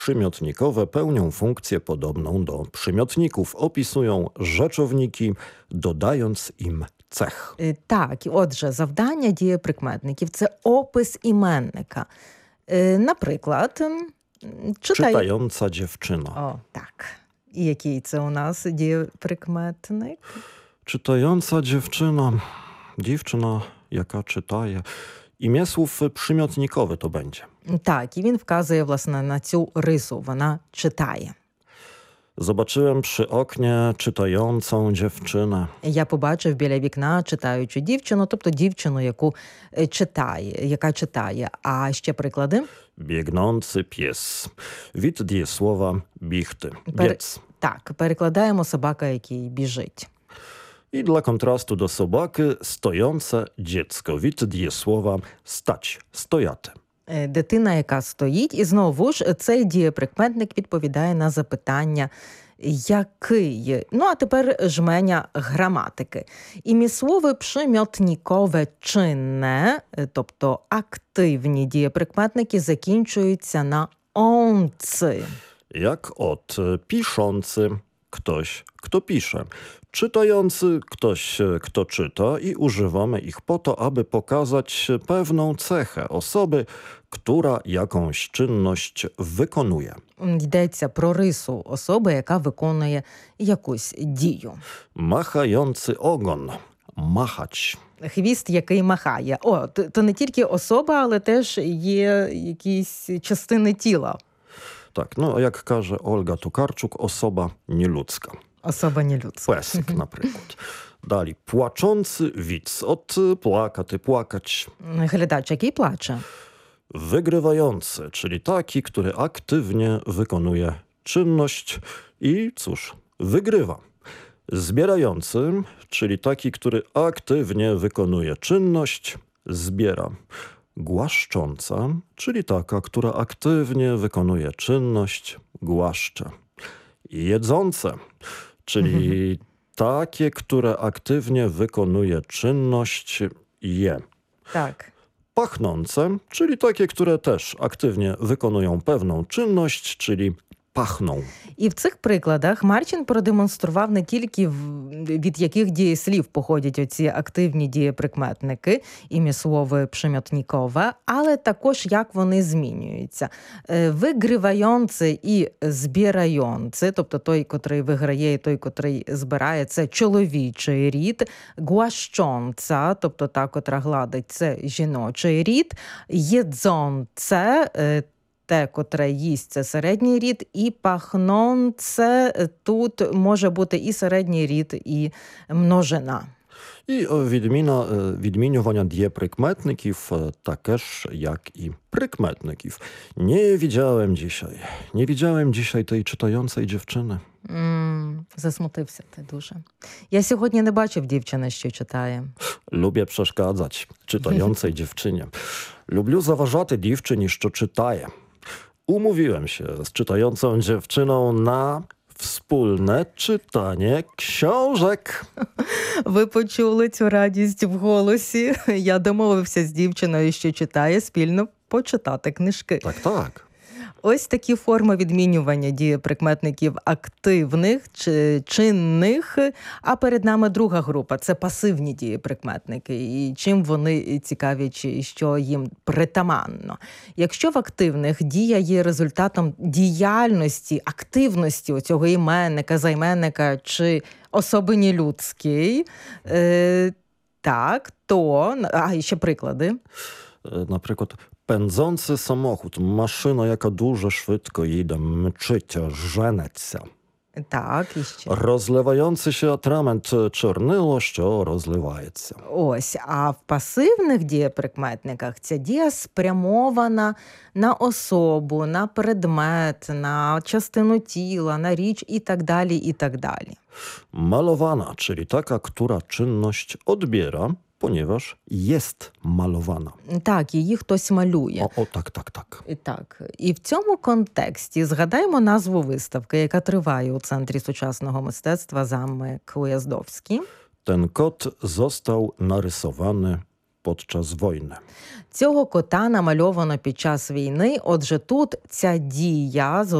Przymiotnikowe pełnią funkcję podobną do przymiotników. Opisują rzeczowniki, dodając im cech. Так, отже, завдання дієприкметників – це опис іменника. Наприклад, Czytająca dziewczyna. О, так. І який це у нас дієприкметник? Czytająca dziewczyna. Dziewczyna, jaka czytaje. Imię słów przymiotnikowy to będzie. Так, і він вказує, власне, на цю рису. Вона читає. Zobaczyłem przy oknie czytającą dziewczynę. Я побачив біля вікна читаючу дівчину, тобто дівчину, яка читає. А ще приклади? Biegnący pies. Wid djesłowa bichty. Biec. Так, перекладаємо собака, який біжить. I dla kontrastu do sobaki stojące dziecko. Wid djesłowa stać. Stojate. Дитина, яка стоїть, і знову ж цей дієприкметник відповідає на запитання «який?». Ну, а тепер жменя граматики. Іміслови przymiotnikowe czynne, тобто активні дієприкметники, закінчуються на «онци». Jak od piszący, ktoś, kto pisze. Czytający, ktoś, kto czyta i używamy ich po to, aby pokazać pewną cechę osoby, która jakąś czynność wykonuje. Йдеться про рису особи, яка виконує якусь дію. Machający ogon. Machać. Хвіст, який махає. О, то не тільки особа, але теж є якісь частини тіла. Tak, no jak każe Olga Tokarczuk, osoba nieludzka. Особа нелюдська. Pesek na przykład. Dali płaczący widz. Od płakać, płakać. Глядач, який плаче. Wygrywający, czyli taki, który aktywnie wykonuje czynność i cóż, wygrywa. Zbierający, czyli taki, który aktywnie wykonuje czynność, zbiera. Głaszcząca, czyli taka, która aktywnie wykonuje czynność, głaszcze. Jedzące, czyli takie, które aktywnie wykonuje czynność, je. Так. Pachnące, czyli takie, które też aktywnie wykonują pewną czynność, czyli pachną. І в цих прикладах Марчин продемонстрував не тільки від яких дієслів походять оці активні дієприкметники, ім'яслови przymiotnikowe, але також як вони змінюються. Виграваючи і збираючи, тобто той, котрий виграє, і той, котрий збирає, це чоловічий рід. Głaszcząca, тобто та, котра гладить, це жіночий рід. Jedzące, те, котре їсть, це середній рід, і пахнące, тут може бути і середній рід, і множина. I відмінювання дієприкметників також, jak i прикметників. Nie widziałem dzisiaj tej czytającej dziewczyny. Засмутився ти дуже. Я сьогодні не бачив дівчини, що читає. Lubię przeszkadzać czytającej dziewczynie. Lubię zaważати дівчині, що читає. Umówiłem się z czytającą dziewczyną na wspólne czytanie książek. Ви почули цю радість в голосі. Я домовився з дівчиною, що читає, спільно почитати книжки. Tak. Ось такі форми відмінювання дієприкметників активних чи чинних. А перед нами друга група – це пасивні дієприкметники. І чим вони цікаві, чи що їм притаманно. Якщо в активних дія є результатом діяльності, активності оцього іменника, займенника чи особи нелюдської, так, то... А, ще приклади. Наприклад, pędzący samochód, maszyna, jaka дуже швидко їде, мчить, женеться. Так, і ще. Розливаючий się atrament, чорнило, що розливається. Ось, а в пасивних дієприкметниках ця дія спрямована на особу, на предмет, на частину тіла, на річ і так далі, і так далі. Malowana, czyli taka, która czynność odbiera, ponieważ jest malowana. Так, її хтось малює. Так. Так. І в цьому контексті згадаємо назву виставки, яка триває у Центрі сучасного мистецтва «Замок Уяздовський». Ten kot został narysowany podczas wojny. Цього кота намальовано під час війни, отже тут ця дія з